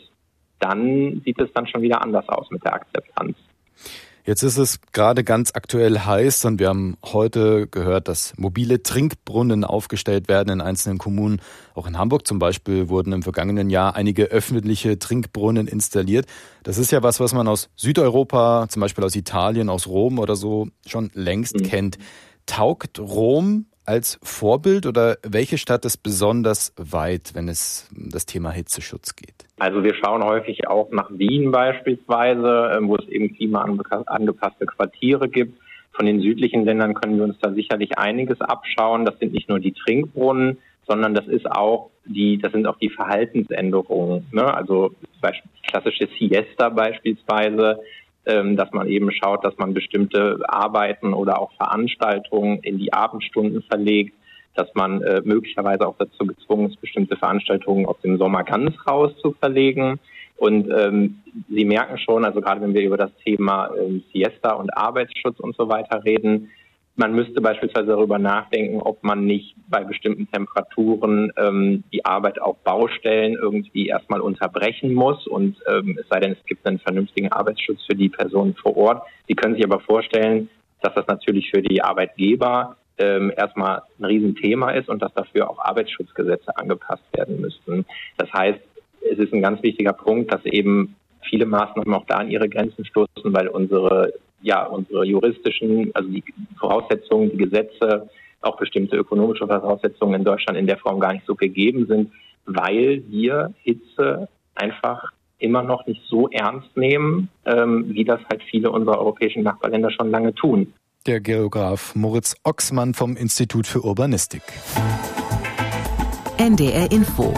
dann sieht es dann schon wieder anders aus mit der Akzeptanz. Jetzt ist es gerade ganz aktuell heiß und wir haben heute gehört, dass mobile Trinkbrunnen aufgestellt werden in einzelnen Kommunen. Auch in Hamburg zum Beispiel wurden im vergangenen Jahr einige öffentliche Trinkbrunnen installiert. Das ist ja was man aus Südeuropa, zum Beispiel aus Italien, aus Rom oder so, schon längst kennt. Taugt Rom als Vorbild oder welche Stadt ist besonders weit, wenn es um das Thema Hitzeschutz geht? Also wir schauen häufig auch nach Wien beispielsweise, wo es eben klimaangepasste Quartiere gibt. Von den südlichen Ländern können wir uns da sicherlich einiges abschauen. Das sind nicht nur die Trinkbrunnen, sondern das sind auch die Verhaltensänderungen. Also klassische Siesta beispielsweise, dass man eben schaut, dass man bestimmte Arbeiten oder auch Veranstaltungen in die Abendstunden verlegt, dass man möglicherweise auch dazu gezwungen ist, bestimmte Veranstaltungen aus dem Sommer ganz raus zu verlegen. Und Sie merken schon, also gerade wenn wir über das Thema Siesta und Arbeitsschutz und so weiter reden, man müsste beispielsweise darüber nachdenken, ob man nicht bei bestimmten Temperaturen die Arbeit auf Baustellen irgendwie erstmal unterbrechen muss. Und es sei denn, es gibt einen vernünftigen Arbeitsschutz für die Personen vor Ort. Sie können sich aber vorstellen, dass das natürlich für die Arbeitgeber erstmal ein Riesenthema ist und dass dafür auch Arbeitsschutzgesetze angepasst werden müssten. Das heißt, es ist ein ganz wichtiger Punkt, dass eben viele Maßnahmen auch da an ihre Grenzen stoßen, weil unsere juristischen, also die Voraussetzungen, die Gesetze, auch bestimmte ökonomische Voraussetzungen in Deutschland in der Form gar nicht so gegeben sind, weil wir Hitze einfach immer noch nicht so ernst nehmen, wie das halt viele unserer europäischen Nachbarländer schon lange tun. Der Geograf Moritz Oxmann vom Institut für Urbanistik. NDR Info.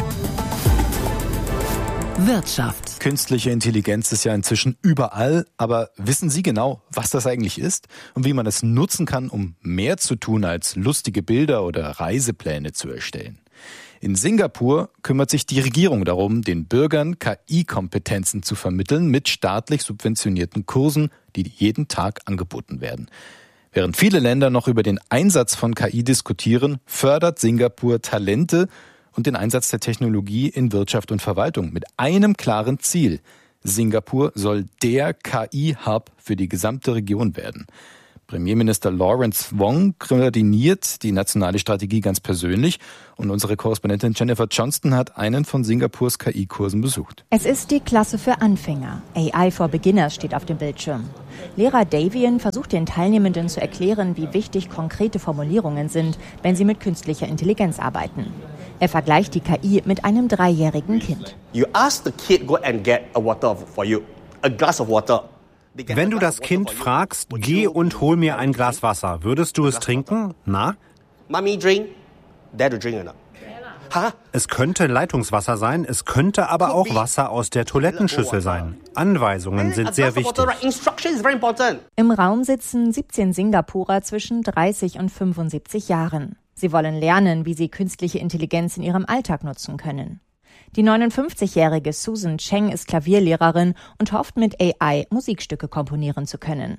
Wirtschaft. Künstliche Intelligenz ist ja inzwischen überall, aber wissen Sie genau, was das eigentlich ist und wie man es nutzen kann, um mehr zu tun, als lustige Bilder oder Reisepläne zu erstellen? In Singapur kümmert sich die Regierung darum, den Bürgern KI-Kompetenzen zu vermitteln mit staatlich subventionierten Kursen, die jeden Tag angeboten werden. Während viele Länder noch über den Einsatz von KI diskutieren, fördert Singapur Talente und den Einsatz der Technologie in Wirtschaft und Verwaltung mit einem klaren Ziel. Singapur soll der KI-Hub für die gesamte Region werden. Premierminister Lawrence Wong koordiniert die nationale Strategie ganz persönlich und unsere Korrespondentin Jennifer Johnston hat einen von Singapurs KI-Kursen besucht. Es ist die Klasse für Anfänger. AI for Beginners steht auf dem Bildschirm. Lehrer Davian versucht den Teilnehmenden zu erklären, wie wichtig konkrete Formulierungen sind, wenn sie mit künstlicher Intelligenz arbeiten. Er vergleicht die KI mit einem 3-jährigen Kind. You ask the kid, go and get a water for you, a glass of water. Wenn du das Kind fragst, geh und hol mir ein Glas Wasser, würdest du es trinken? Na? Mommy drink, Dad drink or not? Es könnte Leitungswasser sein, es könnte aber auch Wasser aus der Toilettenschüssel sein. Anweisungen sind sehr wichtig. Im Raum sitzen 17 Singapurer zwischen 30 und 75 Jahren. Sie wollen lernen, wie sie künstliche Intelligenz in ihrem Alltag nutzen können. Die 59-jährige Susan Cheng ist Klavierlehrerin und hofft mit AI Musikstücke komponieren zu können.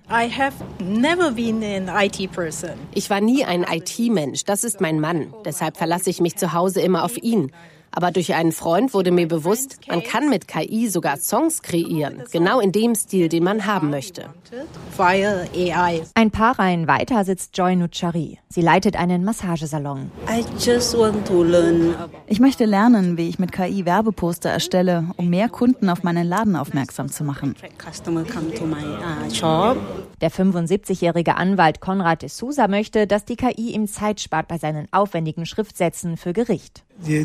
Ich war nie ein IT-Mensch, das ist mein Mann. Deshalb verlasse ich mich zu Hause immer auf ihn. Aber durch einen Freund wurde mir bewusst, man kann mit KI sogar Songs kreieren, genau in dem Stil, den man haben möchte. Ein paar Reihen weiter sitzt Joy Nuchari. Sie leitet einen Massagesalon. Ich möchte lernen, wie ich mit KI Werbeposter erstelle, um mehr Kunden auf meinen Laden aufmerksam zu machen. Der 75-jährige Anwalt Konrad de Souza möchte, dass die KI ihm Zeit spart bei seinen aufwendigen Schriftsätzen für Gericht. Die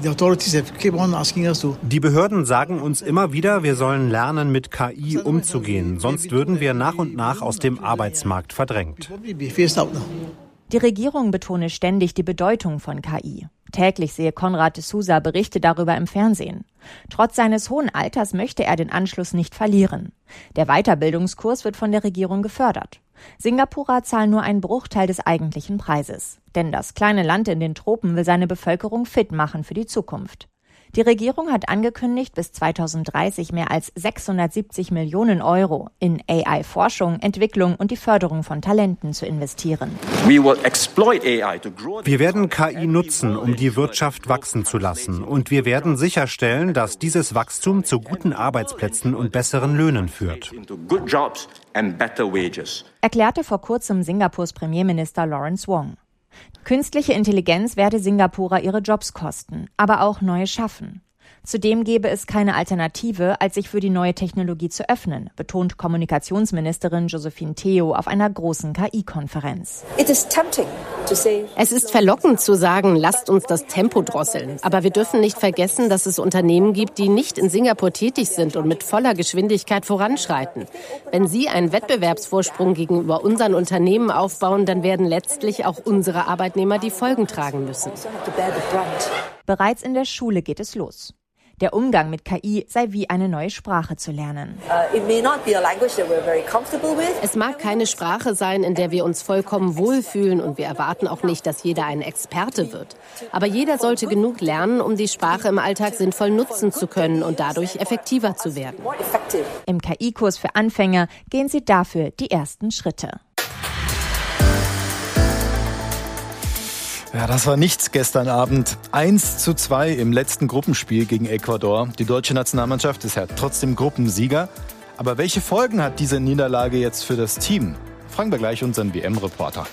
Behörden sagen uns immer wieder, wir sollen lernen, mit KI umzugehen, sonst würden wir nach und nach aus dem Arbeitsmarkt verdrängt. Die Regierung betone ständig die Bedeutung von KI. Täglich sehe Konrad de Souza Berichte darüber im Fernsehen. Trotz seines hohen Alters möchte er den Anschluss nicht verlieren. Der Weiterbildungskurs wird von der Regierung gefördert. Singapurer zahlen nur einen Bruchteil des eigentlichen Preises. Denn das kleine Land in den Tropen will seine Bevölkerung fit machen für die Zukunft. Die Regierung hat angekündigt, bis 2030 mehr als 670 Millionen Euro in AI-Forschung, Entwicklung und die Förderung von Talenten zu investieren. Wir werden KI nutzen, um die Wirtschaft wachsen zu lassen. Und wir werden sicherstellen, dass dieses Wachstum zu guten Arbeitsplätzen und besseren Löhnen führt. Erklärte vor kurzem Singapurs Premierminister Lawrence Wong. Künstliche Intelligenz werde Singapurer ihre Jobs kosten, aber auch neue schaffen. Zudem gäbe es keine Alternative, als sich für die neue Technologie zu öffnen, betont Kommunikationsministerin Josephine Teo auf einer großen KI-Konferenz. Es ist verlockend zu sagen, lasst uns das Tempo drosseln. Aber wir dürfen nicht vergessen, dass es Unternehmen gibt, die nicht in Singapur tätig sind und mit voller Geschwindigkeit voranschreiten. Wenn sie einen Wettbewerbsvorsprung gegenüber unseren Unternehmen aufbauen, dann werden letztlich auch unsere Arbeitnehmer die Folgen tragen müssen. Bereits in der Schule geht es los. Der Umgang mit KI sei wie eine neue Sprache zu lernen. Es mag keine Sprache sein, in der wir uns vollkommen wohlfühlen und wir erwarten auch nicht, dass jeder ein Experte wird. Aber jeder sollte genug lernen, um die Sprache im Alltag sinnvoll nutzen zu können und dadurch effektiver zu werden. Im KI-Kurs für Anfänger gehen sie dafür die ersten Schritte. Ja, das war nichts gestern Abend. 1:2 im letzten Gruppenspiel gegen Ecuador. Die deutsche Nationalmannschaft ist ja trotzdem Gruppensieger. Aber welche Folgen hat diese Niederlage jetzt für das Team? Fragen wir gleich unseren WM-Reporter.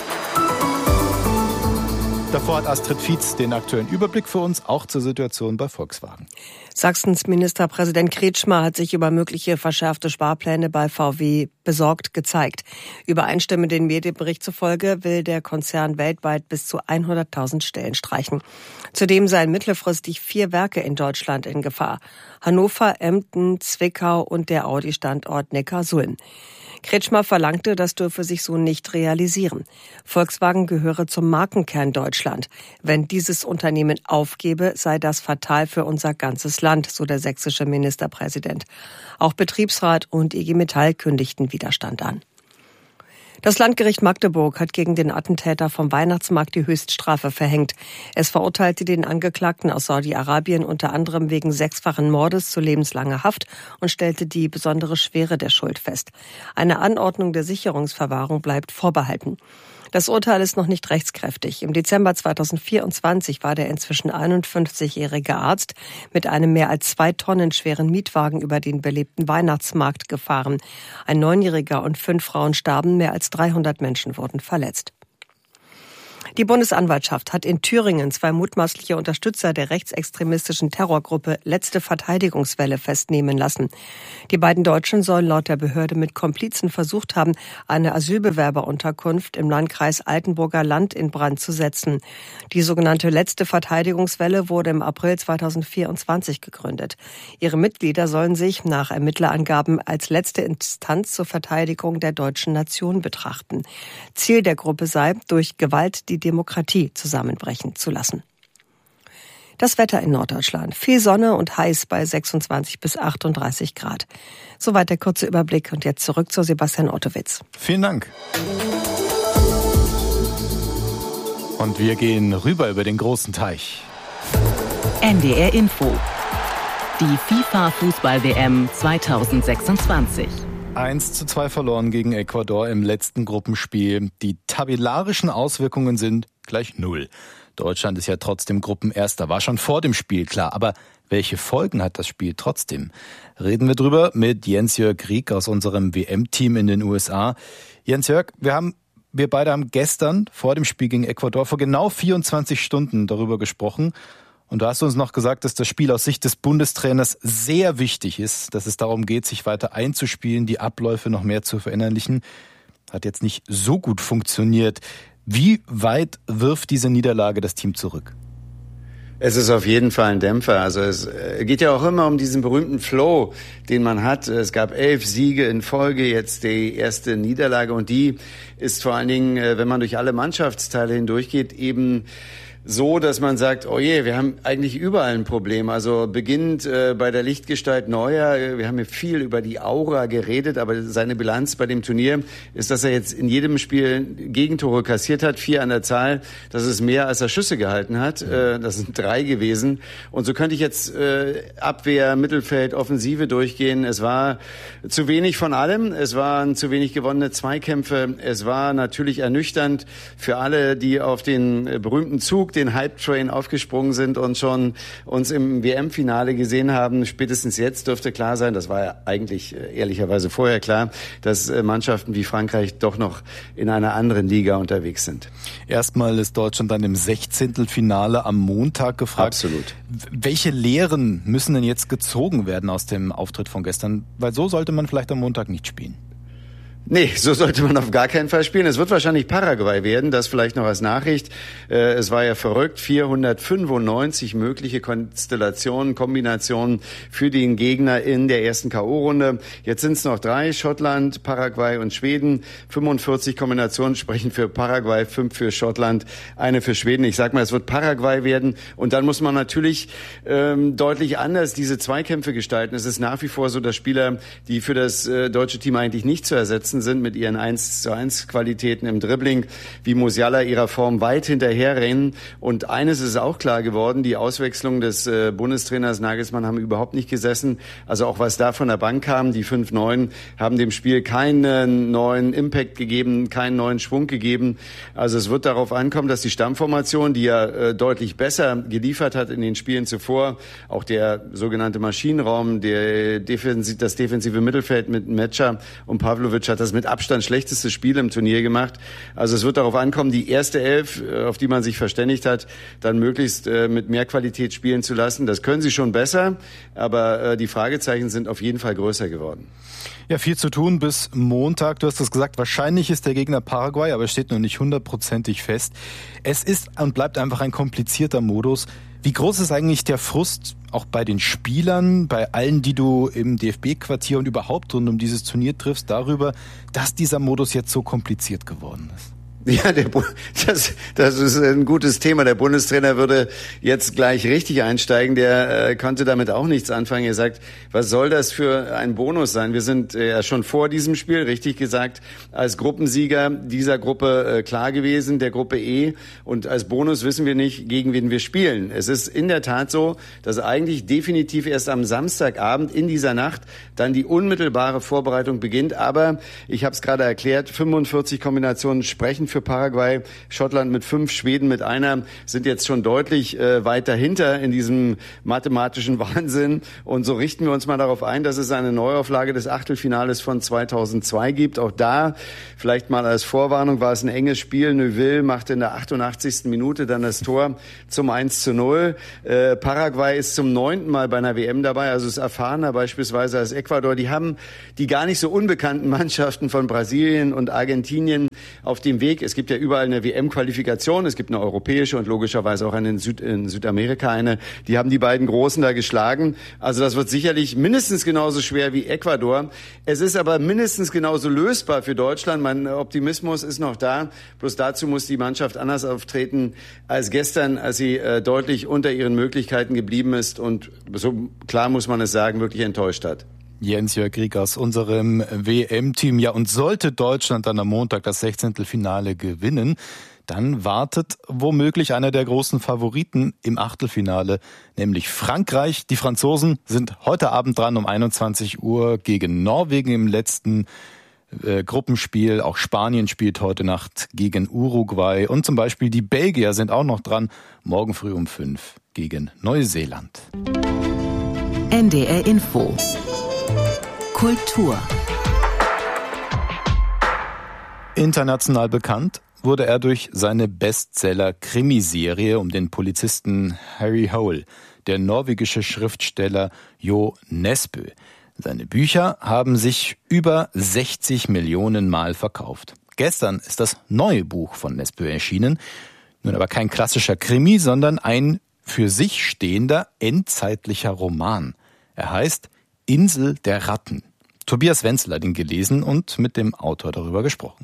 Davor hat Astrid Fietz den aktuellen Überblick für uns, auch zur Situation bei Volkswagen. Sachsens Ministerpräsident Kretschmer hat sich über mögliche verschärfte Sparpläne bei VW besorgt gezeigt. Übereinstimmend den Medienbericht zufolge will der Konzern weltweit bis zu 100.000 Stellen streichen. Zudem seien mittelfristig 4 Werke in Deutschland in Gefahr: Hannover, Emden, Zwickau und der Audi-Standort Neckarsulm. Kretschmer verlangte, das dürfe sich so nicht realisieren. Volkswagen gehöre zum Markenkern Deutschland. Wenn dieses Unternehmen aufgebe, sei das fatal für unser ganzes Land, so der sächsische Ministerpräsident. Auch Betriebsrat und IG Metall kündigten Widerstand an. Das Landgericht Magdeburg hat gegen den Attentäter vom Weihnachtsmarkt die Höchststrafe verhängt. Es verurteilte den Angeklagten aus Saudi-Arabien unter anderem wegen 6-fachen Mordes zu lebenslanger Haft und stellte die besondere Schwere der Schuld fest. Eine Anordnung der Sicherungsverwahrung bleibt vorbehalten. Das Urteil ist noch nicht rechtskräftig. Im Dezember 2024 war der inzwischen 51-jährige Arzt mit einem mehr als 2 Tonnen schweren Mietwagen über den belebten Weihnachtsmarkt gefahren. Ein 9-Jähriger und 5 Frauen starben, mehr als 300 Menschen wurden verletzt. Die Bundesanwaltschaft hat in Thüringen 2 mutmaßliche Unterstützer der rechtsextremistischen Terrorgruppe Letzte Verteidigungswelle festnehmen lassen. Die beiden Deutschen sollen laut der Behörde mit Komplizen versucht haben, eine Asylbewerberunterkunft im Landkreis Altenburger Land in Brand zu setzen. Die sogenannte Letzte Verteidigungswelle wurde im April 2024 gegründet. Ihre Mitglieder sollen sich nach Ermittlerangaben als letzte Instanz zur Verteidigung der deutschen Nation betrachten. Ziel der Gruppe sei, durch Gewalt die Demokratie zusammenbrechen zu lassen. Das Wetter in Norddeutschland. Viel Sonne und heiß bei 26 bis 38 Grad. Soweit der kurze Überblick und jetzt zurück zu Sebastian Ottowitz. Vielen Dank. Und wir gehen rüber über den großen Teich. NDR Info. Die FIFA-Fußball-WM 2026. 1:2 verloren gegen Ecuador im letzten Gruppenspiel. Die tabellarischen Auswirkungen sind gleich 0. Deutschland ist ja trotzdem Gruppenerster, war schon vor dem Spiel klar. Aber welche Folgen hat das Spiel trotzdem? Reden wir drüber mit Jens-Jörg Rieck aus unserem WM-Team in den USA. Jens-Jörg, wir beide haben gestern vor dem Spiel gegen Ecuador vor genau 24 Stunden darüber gesprochen. Und du hast uns noch gesagt, dass das Spiel aus Sicht des Bundestrainers sehr wichtig ist, dass es darum geht, sich weiter einzuspielen, die Abläufe noch mehr zu verinnerlichen. Hat jetzt nicht so gut funktioniert. Wie weit wirft diese Niederlage das Team zurück? Es ist auf jeden Fall ein Dämpfer. Also es geht ja auch immer um diesen berühmten Flow, den man hat. Es gab 11 Siege in Folge, jetzt die erste Niederlage. Und die ist vor allen Dingen, wenn man durch alle Mannschaftsteile hindurchgeht, eben so, dass man sagt, oh je, wir haben eigentlich überall ein Problem. Also beginnend bei der Lichtgestalt Neuer, wir haben hier viel über die Aura geredet, aber seine Bilanz bei dem Turnier ist, dass er jetzt in jedem Spiel Gegentore kassiert hat, 4 an der Zahl. Das ist mehr, als er Schüsse gehalten hat. Das sind 3 gewesen. Und so könnte ich jetzt Abwehr, Mittelfeld, Offensive durchgehen. Es war zu wenig von allem. Es waren zu wenig gewonnene Zweikämpfe. Es war natürlich ernüchternd für alle, die auf den berühmten Zug, den Hype-Train aufgesprungen sind und schon uns im WM-Finale gesehen haben. Spätestens jetzt dürfte klar sein, das war ja eigentlich ehrlicherweise vorher klar, dass Mannschaften wie Frankreich doch noch in einer anderen Liga unterwegs sind. Erstmal ist Deutschland dann im 16. Finale am Montag gefragt. Absolut. Welche Lehren müssen denn jetzt gezogen werden aus dem Auftritt von gestern? Weil so sollte man vielleicht am Montag nicht spielen. Nee, so sollte man auf gar keinen Fall spielen. Es wird wahrscheinlich Paraguay werden, das vielleicht noch als Nachricht. Es war ja verrückt, 495 mögliche Konstellationen, Kombinationen für den Gegner in der ersten K.O.-Runde. Jetzt sind es noch 3, Schottland, Paraguay und Schweden. 45 Kombinationen sprechen für Paraguay, 5 für Schottland, 1 für Schweden. Ich sag mal, es wird Paraguay werden. Und dann muss man natürlich deutlich anders diese Zweikämpfe gestalten. Es ist nach wie vor so, dass Spieler, die für das deutsche Team eigentlich nicht zu ersetzen sind, mit ihren 1:1 Qualitäten im Dribbling, wie Musiala ihrer Form weit hinterherrennen. Und eines ist auch klar geworden, die Auswechslung des Bundestrainers Nagelsmann haben überhaupt nicht gesessen. Also auch was da von der Bank kam, die 5 Neuen haben dem Spiel keinen neuen Impact gegeben, keinen neuen Schwung gegeben. Also es wird darauf ankommen, dass die Stammformation, die ja deutlich besser geliefert hat in den Spielen zuvor, auch der sogenannte Maschinenraum, das defensive Mittelfeld mit Metscher und Pavlovic hat das mit Abstand schlechteste Spiel im Turnier gemacht. Also es wird darauf ankommen, die erste 11, auf die man sich verständigt hat, dann möglichst mit mehr Qualität spielen zu lassen. Das können sie schon besser, aber die Fragezeichen sind auf jeden Fall größer geworden. Ja, viel zu tun bis Montag. Du hast es gesagt, wahrscheinlich ist der Gegner Paraguay, aber es steht noch nicht 100%ig fest. Es ist und bleibt einfach ein komplizierter Modus. Wie groß ist eigentlich der Frust auch bei den Spielern, bei allen, die du im DFB-Quartier und überhaupt rund um dieses Turnier triffst, darüber, dass dieser Modus jetzt so kompliziert geworden ist? Ja, das ist ein gutes Thema. Der Bundestrainer würde jetzt gleich richtig einsteigen. Der konnte damit auch nichts anfangen. Er sagt, was soll das für ein Bonus sein? Wir sind ja schon vor diesem Spiel, richtig gesagt, als Gruppensieger dieser Gruppe klar gewesen, der Gruppe E. Und als Bonus wissen wir nicht, gegen wen wir spielen. Es ist in der Tat so, dass eigentlich definitiv erst am Samstagabend in dieser Nacht dann die unmittelbare Vorbereitung beginnt. Aber ich habe es gerade erklärt, 45 Kombinationen sprechen für für Paraguay. Schottland mit 5, Schweden mit 1 sind jetzt schon deutlich weit dahinter in diesem mathematischen Wahnsinn. Und so richten wir uns mal darauf ein, dass es eine Neuauflage des Achtelfinales von 2002 gibt. Auch da, vielleicht mal als Vorwarnung, war es ein enges Spiel. Neuville machte in der 88. Minute dann das Tor zum 1:0. Paraguay ist zum 9. Mal bei einer WM dabei, also ist erfahrener beispielsweise als Ecuador. Die haben die gar nicht so unbekannten Mannschaften von Brasilien und Argentinien auf dem Weg. Es gibt ja überall eine WM-Qualifikation, es gibt eine europäische und logischerweise auch eine in Südamerika eine. Die haben die beiden Großen da geschlagen. Also das wird sicherlich mindestens genauso schwer wie Ecuador. Es ist aber mindestens genauso lösbar für Deutschland. Mein Optimismus ist noch da. Bloß dazu muss die Mannschaft anders auftreten als gestern, als sie deutlich unter ihren Möglichkeiten geblieben ist und so klar muss man es sagen, wirklich enttäuscht hat. Jens-Jörg Rieck aus unserem WM-Team. Ja, und sollte Deutschland dann am Montag das 16. Finale gewinnen, dann wartet womöglich einer der großen Favoriten im Achtelfinale, nämlich Frankreich. Die Franzosen sind heute Abend dran um 21 Uhr gegen Norwegen im letzten Gruppenspiel. Auch Spanien spielt heute Nacht gegen Uruguay. Und zum Beispiel die Belgier sind auch noch dran, morgen früh um 5 gegen Neuseeland. NDR Info. Kultur. International bekannt wurde er durch seine Bestseller-Krimiserie um den Polizisten Harry Hole, der norwegische Schriftsteller Jo Nesbø. Seine Bücher haben sich über 60 Millionen Mal verkauft. Gestern ist das neue Buch von Nesbø erschienen. Nun aber kein klassischer Krimi, sondern ein für sich stehender endzeitlicher Roman. Er heißt Insel der Ratten. Tobias Wenzel hat ihn gelesen und mit dem Autor darüber gesprochen.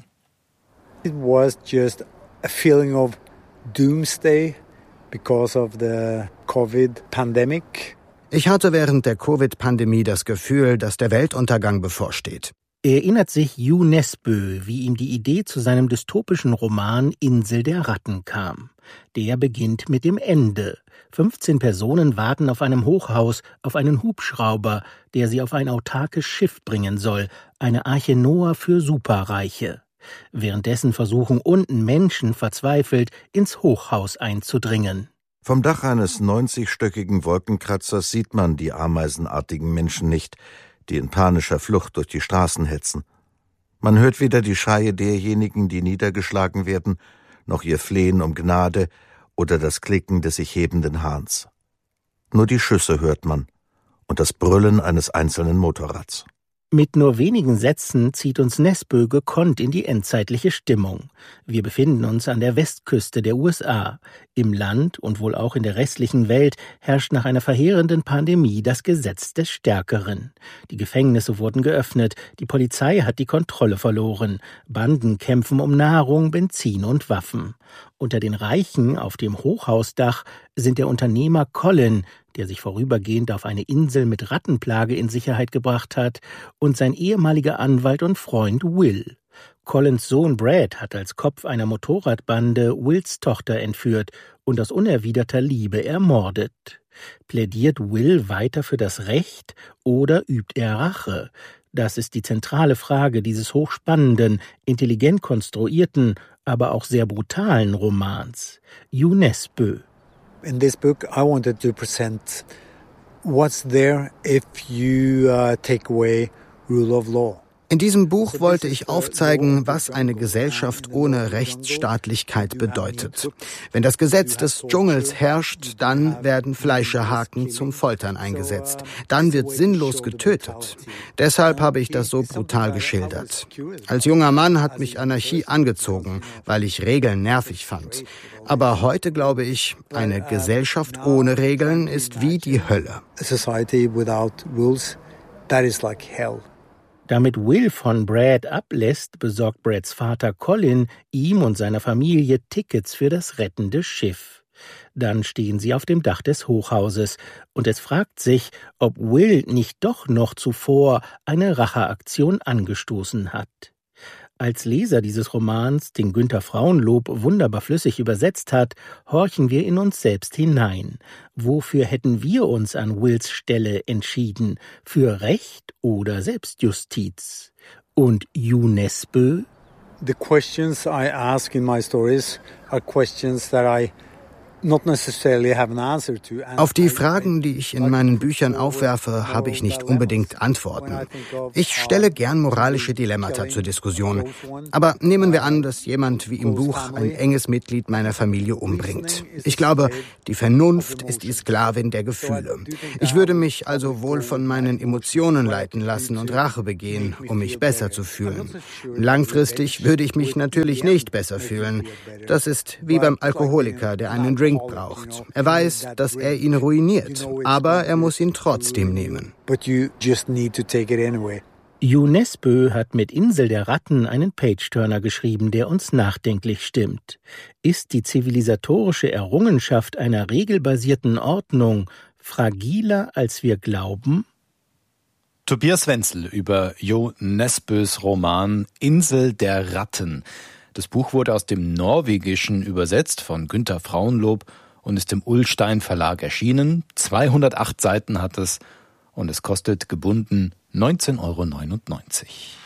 It was just a feeling of doomsday because of the COVID pandemic. Ich hatte während der Covid-Pandemie das Gefühl, dass der Weltuntergang bevorsteht. Erinnert sich Jo Nesbø, wie ihm die Idee zu seinem dystopischen Roman Insel der Ratten kam. Der beginnt mit dem Ende. 15 Personen warten auf einem Hochhaus auf einen Hubschrauber, der sie auf ein autarkes Schiff bringen soll, eine Arche Noah für Superreiche. Währenddessen versuchen unten Menschen verzweifelt ins Hochhaus einzudringen. Vom Dach eines 90-stöckigen Wolkenkratzers sieht man die ameisenartigen Menschen nicht, die in panischer Flucht durch die Straßen hetzen. Man hört weder die Schreie derjenigen, die niedergeschlagen werden, noch ihr Flehen um Gnade oder das Klicken des sich hebenden Hahns. Nur die Schüsse hört man und das Brüllen eines einzelnen Motorrads. Mit nur wenigen Sätzen zieht uns Nesbø gekonnt in die endzeitliche Stimmung. Wir befinden uns an der Westküste der USA. Im Land und wohl auch in der restlichen Welt herrscht nach einer verheerenden Pandemie das Gesetz des Stärkeren. Die Gefängnisse wurden geöffnet, die Polizei hat die Kontrolle verloren, Banden kämpfen um Nahrung, Benzin und Waffen. Unter den Reichen auf dem Hochhausdach sind der Unternehmer Colin, der sich vorübergehend auf eine Insel mit Rattenplage in Sicherheit gebracht hat, und sein ehemaliger Anwalt und Freund Will. Collins Sohn Brad hat als Kopf einer Motorradbande Wills Tochter entführt und aus unerwiderter Liebe ermordet. Plädiert Will weiter für das Recht oder übt er Rache? Das ist die zentrale Frage dieses hochspannenden, intelligent konstruierten, aber auch sehr brutalen Romans. Jo Nesbø. In this book, I wanted to present what's there if you take away rule of law. In diesem Buch wollte ich aufzeigen, was eine Gesellschaft ohne Rechtsstaatlichkeit bedeutet. Wenn das Gesetz des Dschungels herrscht, dann werden Fleischerhaken zum Foltern eingesetzt. Dann wird sinnlos getötet. Deshalb habe ich das so brutal geschildert. Als junger Mann hat mich Anarchie angezogen, weil ich Regeln nervig fand. Aber heute glaube ich, eine Gesellschaft ohne Regeln ist wie die Hölle. A society without rules, that is like hell. Damit Will von Brad ablässt, besorgt Brads Vater Colin ihm und seiner Familie Tickets für das rettende Schiff. Dann stehen sie auf dem Dach des Hochhauses und es fragt sich, ob Will nicht doch noch zuvor eine Racheaktion angestoßen hat. Als Leser dieses Romans, den Günter Frauenlob wunderbar flüssig übersetzt hat, horchen wir in uns selbst hinein. Wofür hätten wir uns an Wills Stelle entschieden? Für Recht oder Selbstjustiz? Und Jo Nesbø? The questions I ask in my stories are questions that I not necessarily have an answer to. Auf die Fragen, die ich in meinen Büchern aufwerfe, habe ich nicht unbedingt Antworten. Ich stelle gern moralische Dilemmata zur Diskussion. Aber nehmen wir an, dass jemand wie im Buch ein enges Mitglied meiner Familie umbringt. Ich glaube, die Vernunft ist die Sklavin der Gefühle. Ich würde mich also wohl von meinen Emotionen leiten lassen und Rache begehen, um mich besser zu fühlen. Langfristig würde ich mich natürlich nicht besser fühlen. Das ist wie beim Alkoholiker, der einen Drink braucht. Er weiß, dass er ihn ruiniert, aber er muss ihn trotzdem nehmen. Jo Nesbø hat mit Insel der Ratten einen Page-Turner geschrieben, der uns nachdenklich stimmt. Ist die zivilisatorische Errungenschaft einer regelbasierten Ordnung fragiler, als wir glauben? Tobias Wenzel über Jo Nesbøs Roman Insel der Ratten. Das Buch wurde aus dem Norwegischen übersetzt von Günther Frauenlob und ist im Ullstein Verlag erschienen. 208 Seiten hat es und es kostet gebunden 19,99 €.